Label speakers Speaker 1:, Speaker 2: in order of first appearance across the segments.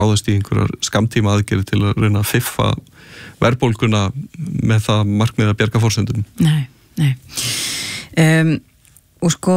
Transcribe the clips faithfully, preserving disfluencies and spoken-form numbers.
Speaker 1: ráðast í einhverjar skammtíma aðgerðir til að reyna að fiffa verðbólguna með það markmið að bjarga forsendunum.
Speaker 2: Nei, nei. Um, og sko,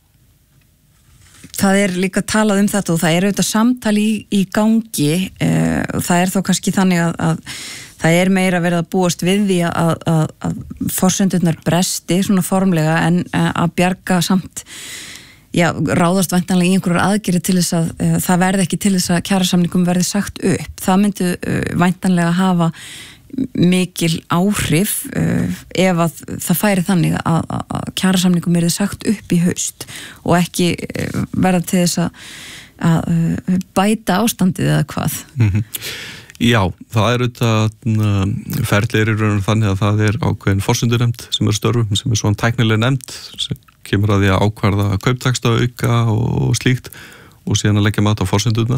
Speaker 2: það er líka talað um þetta og það er auðvitað samtal í, í gangi uh, og það er þó kannski þannig að, að það er meira verið að búast við því að, að, að forsendurnar bresti svona formlega en að bjarga samt já, ráðast væntanlega í einhverjar aðgerðir til þess að uh, það verði ekki til þess að kjarasamningum verði sagt upp. Það myndi uh, væntanlega hafa mikil áhrif uh, ef að það færi þannig að, að, að kjarasamningum verði sagt upp í haust og ekki uh, verða til þess að, að uh, bæta ástandið eða hvað.
Speaker 1: Mm-hmm. Já, það er auðvitað ferlir í raunum þannig að það er ákveðin forsendunefnd sem er störfum, sem er svona tæknileg nefnd sem kemur að því að ákvarða kauptaksta auka og slíkt og síðan að leggja mat á forsendurnar.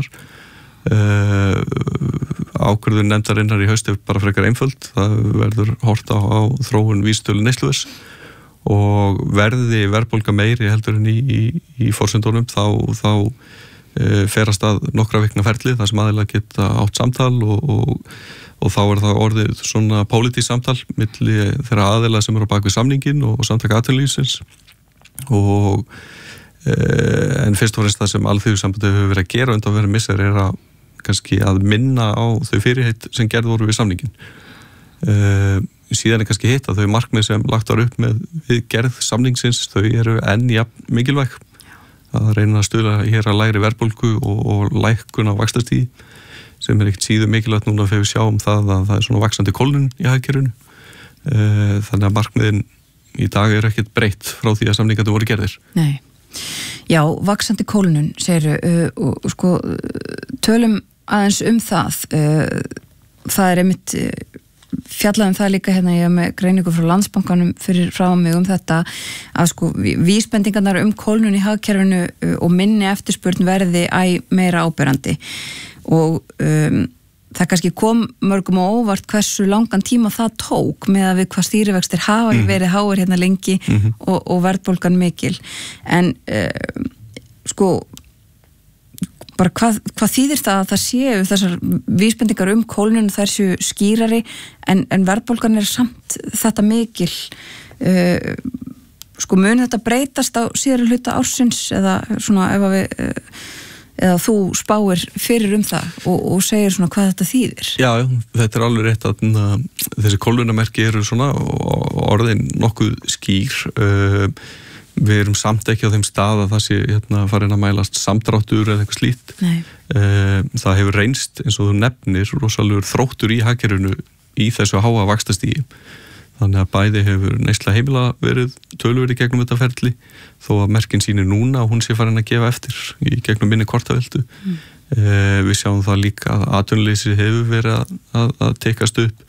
Speaker 1: Uh, ákvörðun nefndarinnar í haust er bara frekar einföld. Það verður horft á, á þróun vísitölu neysluvers og verði verðbólga meiri heldur en í, í, í forsendunum þá, þá ferast að nokkra vikna ferli þar sem aðilega geta átt samtal og, og, og þá er það orðið svona pólitískt samtal milli þeirra aðila sem eru á bak við samningin og, og samtaka atvinnulífsins og e, en fyrst og fremst það sem alþjóðsambandið hefur verið að gera undan verið missar er að kannski að minna á þau fyrirheit sem gerð voru við samningin e, síðan er kannski hitt að þau markmið sem lagt var upp með við gerð samningsins þau eru enn jafn mikilvæg að reyna að stuðla hér að lægri verðbólgu og, og lækkun á vaxtastígi sem er ekkert síður mikilvægt núna þegar við sjáum það að það er svona vaxandi kólnun í hagkerfinu. Þannig að markmiðin í dag er ekkert breytt frá því að samningarnir voru gerðir.
Speaker 2: Nei. Já, vaxandi kólnun, segirðu, uh, og, og sko tölum aðeins um það. Uh, það er einmitt uh, fjallaðum það líka hérna ég með greiningu frá Landsbankanum fyrir frá mig um þetta að sko vísbendingarnar um kólnun í hagkerfinu og minni eftirspurn verði æ meira áberandi og um, það kannski kom mörgum á óvart hversu langan tíma það tók með að við hvað stýrivextir hafa mm. verið háir hérna lengi mm-hmm. og, og verðbólgan mikil en um, sko bara hvað, hvað þýðir það að það séu þessar vísbendingar um kólnun þær séu skýrari en, en verðbólgan er samt þetta mikil uh, sko mun þetta breytast á síðari hluta ársins eða svona ef að við uh, eða þú spáir fyrir um það og, og segir svona hvað þetta þýðir.
Speaker 1: Já, þetta er alveg rétt að uh, þessi kólnunamerki eru svona orðin nokkuð skýr uh, við erum samt ekki á þeim stað að það sé hérna, farin að mælast samdráttur eða eitthvað slíkt. Það hefur reynst eins og þú nefnir rosalegur þróttur í hagkerfinu í þessu háa vaxtastígi. Þannig að bæði hefur neysla heimila verið töluveri gegnum þetta ferli þó að merkin sýnir núna að hún sé farin að gefa eftir í gegnum minni kortaveltu. Mm. Við sjáum það líka að atvinnuleysi hefur verið að, að, að tekast upp.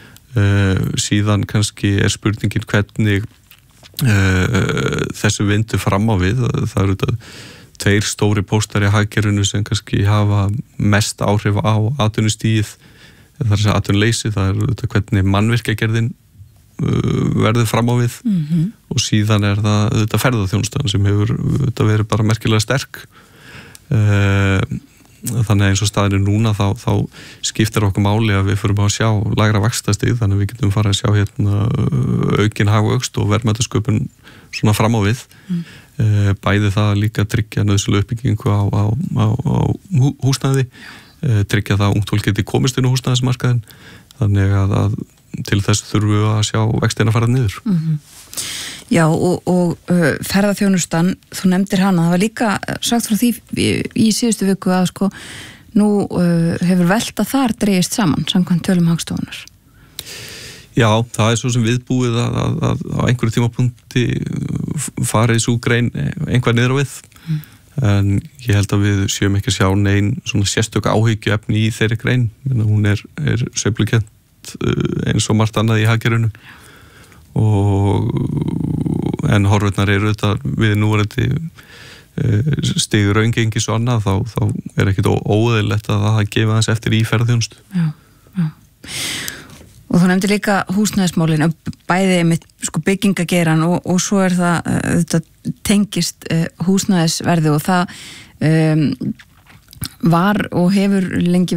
Speaker 1: Síðan kannski er spurningin hvernig Uh, þessu vindu fram á við það eru þetta tveir stóri póstar í hagkerfinu sem kannski hafa mest áhrif á atvinnustigið það er þessi atvinnuleysi það eru þetta hvernig mannvirkjagerðin uh, verður fram á við mm-hmm. og síðan er það þetta ferðaþjónustan sem hefur þetta verið bara merkilega sterk uh, þannig eins og staðinu núna þá, þá skiptir okkur máli að við förum að sjá lægra vaxtastig þannig að við getum farið að sjá hérna aukin hagvöxt og verðmætasköpun svona fram á við mm. bæði það líka tryggja nauðsynlega uppbyggingu á, á, á, á húsnæði tryggja það að ungt fólk geti komist inn á húsnæðismarkaðin þannig að, að til þess þurfum við að sjá vextina fara niður
Speaker 2: mm-hmm. Já og, og uh, ferðaþjónustan, þú nefndir hana, það var líka sagt frá því í, í síðustu viku að sko nú uh, hefur velta þar dregist saman samkvæmt tölum Hagstofunnar.
Speaker 1: Já, það er svo sem viðbúið að, að, að á einhverju tímapunkti farið svo grein einhver niður á við mm. en ég held að við séum ekki að sjá nein svona sérstök áhyggjuefni í þeirri grein, hún er, er sveiflukent eins og margt annað í hagkerfinu og en horfurnar eru þetta við núverandi stigur raungengi svo annað þá, þá er ekkit óeðlilegt að það gefa þess eftir í ferðaþjónustu.
Speaker 2: Já, já. Og þú nefndir líka húsnæðismálin bæði með sko byggingageiran og, og svo er það þetta tengist húsnæðisverði og það um, var og hefur lengi